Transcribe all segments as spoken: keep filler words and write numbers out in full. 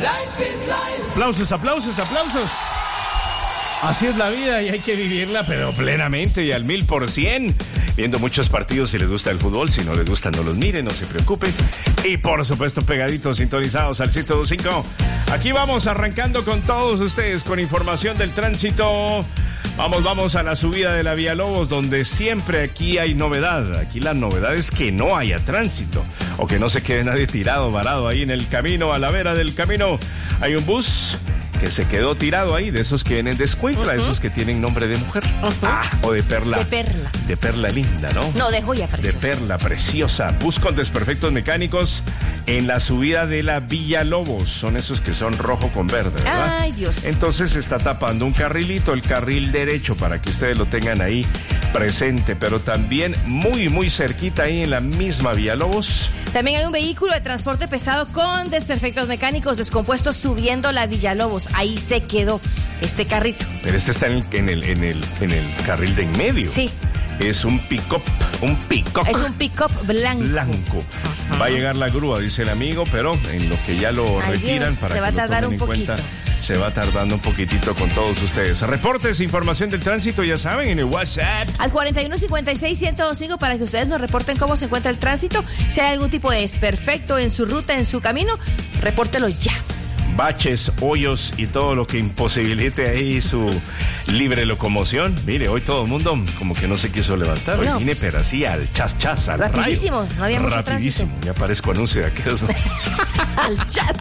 Aplausos, aplausos, aplausos. Así es la vida y hay que vivirla, pero plenamente y al mil por cien. Viendo muchos partidos si les gusta el fútbol, si no les gusta no los miren, no se preocupen. Y por supuesto pegaditos, sintonizados al ciento dos punto cinco. Aquí vamos arrancando con todos ustedes con información del tránsito. Vamos, vamos a la subida de la Villalobos, donde siempre aquí hay novedad. Aquí la novedad es que no haya tránsito o que no se quede nadie tirado, varado ahí en el camino, a la vera del camino. Hay un bus que se quedó tirado ahí, de esos que vienen de Escuintla, uh-huh. esos que tienen nombre de mujer. Uh-huh. Ah, o de perla. De perla. De perla linda, ¿no? No, de joya preciosa. De perla preciosa. Bus con desperfectos mecánicos en la subida de la Villalobos. Son esos que son rojo con verde, ¿verdad? Ay, Dios. Entonces se está tapando un carrilito, el carril derecho, para que ustedes lo tengan ahí presente, pero también muy, muy cerquita ahí en la misma Villalobos. También hay un vehículo de transporte pesado con desperfectos mecánicos descompuestos subiendo la Villalobos. Ahí se quedó este carrito. Pero este está en el, en el, en el, en el carril de en medio. Sí. Es un pick-up, un pick-up. Es un pick-up blanco. Blanco. Uh-huh. Va a llegar la grúa, dice el amigo, pero en lo que ya lo Ay, retiran, Dios, para se va que a tardar lo tomen un en poquito. cuenta, se va tardando un poquitito con todos ustedes. Reportes, información del tránsito, ya saben, en el WhatsApp. Al cuarenta y uno cincuenta y seis ciento veinticinco para que ustedes nos reporten cómo se encuentra el tránsito. Si hay algún tipo de desperfecto en su ruta, en su camino, repórtelo ya. Baches, hoyos y todo lo que imposibilite ahí su libre locomoción. Mire, hoy todo el mundo como que no se quiso levantar. Hoy no. vine, pero así al chas chas, al Rapidísimo, rayo. no había mucho Rapidísimo, tránsito. ya parezco anuncio de aquellos. Al chat.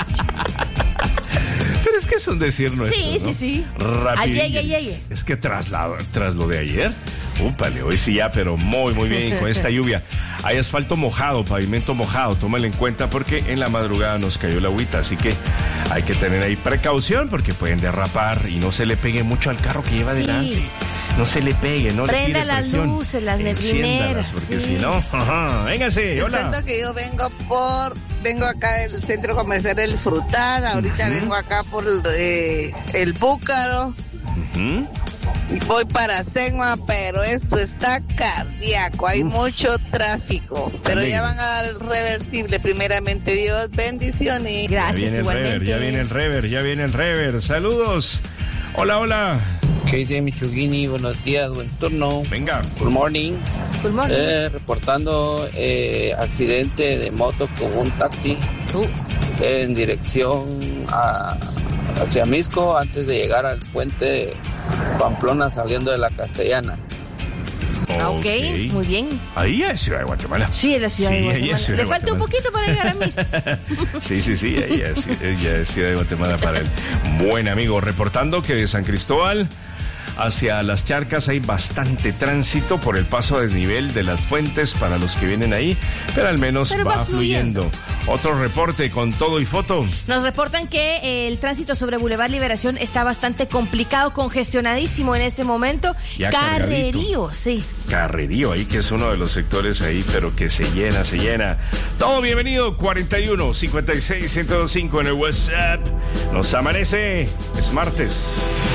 Pero es que es un decir nuestro, Sí, ¿no? sí, sí. Rapidín. Al llegue, llegue. Es que tras, la, tras lo de ayer, úpale, hoy sí ya, pero muy, muy bien con esta lluvia. Hay asfalto mojado, pavimento mojado, tómalo en cuenta porque en la madrugada nos cayó la agüita, así que hay que tener ahí precaución porque pueden derrapar y no se le pegue mucho al carro que lleva Sí. delante. No se le pegue, no Prenda le tire las presión. luces, las neblineras, Enciéndalas, porque sí. si no, ajá, véngase, Les hola. cuento que yo vengo por, vengo acá del centro comercial El Frutal, ahorita uh-huh. vengo acá por eh, el Búcaro, Uh-huh. y voy para Segma, pero esto está cardíaco, hay uh. mucho tráfico, pero Alegre. Ya van a dar el reversible, primeramente Dios, bendiciones. Gracias, ya viene igualmente. el rever, ya viene el rever, ya viene el rever, saludos. Hola, hola. ¿Qué dice Michugini? Buenos días, buen turno. Venga. Good morning. Good morning. Eh, reportando eh, accidente de moto con un taxi uh. en dirección a, hacia Misco antes de llegar al puente de Pamplona saliendo de la Castellana. Ah, ok, okay. Muy bien. Ahí es Ciudad de Guatemala. Sí, es la Ciudad sí, de Guatemala. Ahí es Ciudad Le de falta Guatemala. un poquito para llegar a Misco. Sí, sí, sí, ahí es, ella es Ciudad de Guatemala para el buen amigo. Reportando que de San Cristóbal hacia las Charcas hay bastante tránsito por el paso a desnivel de las fuentes para los que vienen ahí, pero al menos pero va, va fluyendo. fluyendo. Otro reporte con todo y foto. Nos reportan que el tránsito sobre Boulevard Liberación está bastante complicado, congestionadísimo en este momento. Ya Carrerío, cargadito. sí. Carrerío, ahí que es uno de los sectores ahí, pero que se llena, se llena. Todo bienvenido, cuarenta y uno cincuenta y seis ciento veinticinco en el WhatsApp. Nos amanece, es martes.